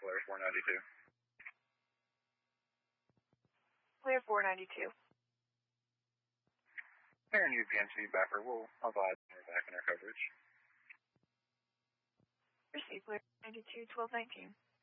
Clear 492. Clear 492. Aaron UPNC backer, we'll advise when we're back in our coverage. Receive Clear 92, 1219.